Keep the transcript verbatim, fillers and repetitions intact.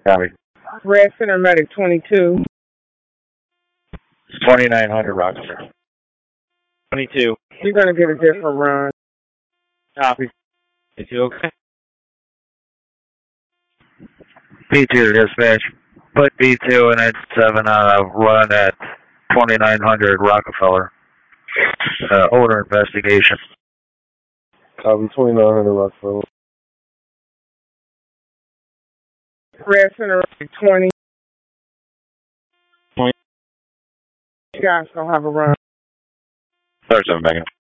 Copy. Red Center Medic twenty-two. twenty-nine hundred Rockefeller. twenty-two. You're going to get a different run. Copy. twenty-two, okay. P two dispatch. Put B two and N seven on a run at twenty-nine hundred Rockefeller. Uh, owner investigation. Copy twenty-nine hundred Rockefeller. Red Center twenty. twenty. You guys going to have a run. thirty-seven back in.